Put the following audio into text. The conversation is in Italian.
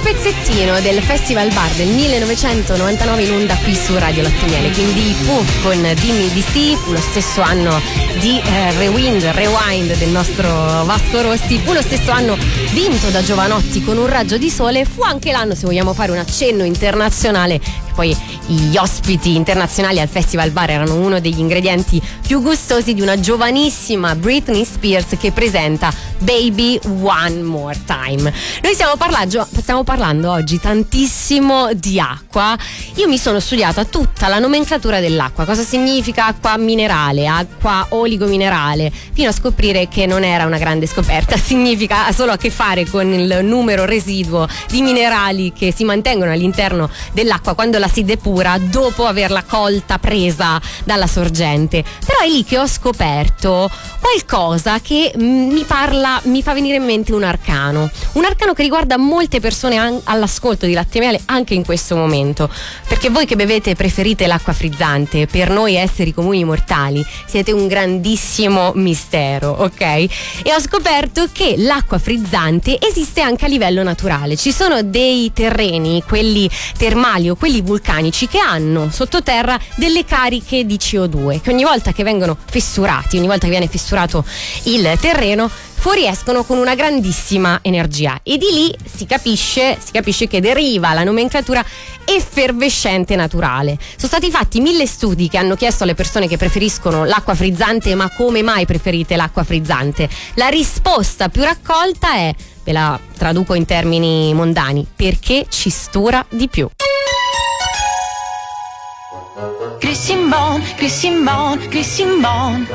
pezzettino del Festival Bar del 1999 in onda qui su Radio Latte Miele, quindi Pooh con Dimmi di sì, fu lo stesso anno di Rewind del nostro Vasco Rossi, fu lo stesso anno vinto da Giovanotti con Un raggio di sole, fu anche l'anno, se vogliamo fare un accenno internazionale, poi gli ospiti internazionali al Festival Bar erano uno degli ingredienti più gustosi di una giovanissima Britney Spears che presenta Baby One More Time. Noi stiamo parlando oggi tantissimo di acqua. Io mi sono studiata tutta la nomenclatura dell'acqua, cosa significa acqua minerale, acqua oligominerale, fino a scoprire che non era una grande scoperta, significa solo a che fare con il numero residuo di minerali che si mantengono all'interno dell'acqua quando la si depura dopo averla colta, presa dalla sorgente. Però è lì che ho scoperto qualcosa che mi fa venire in mente un arcano che riguarda molte persone all'ascolto di Latte Miele anche in questo momento, perché voi che bevete preferite l'acqua frizzante, per noi esseri comuni mortali siete un grandissimo mistero, ok? E ho scoperto che l'acqua frizzante esiste anche a livello naturale. Ci sono dei terreni, quelli termali o quelli vulcanici, che hanno sottoterra delle cariche di CO2 che ogni volta che vengono fessurati, ogni volta che viene fessurato il terreno, fuoriescono con una grandissima energia, e di lì si capisce che deriva la nomenclatura effervescente naturale. Sono stati fatti 1000 studi che hanno chiesto alle persone che preferiscono l'acqua frizzante: ma come mai preferite l'acqua frizzante? La risposta più raccolta è, ve la traduco in termini mondani, perché ci stura di più. Christian Bon, Christian Bon, Christian Bon.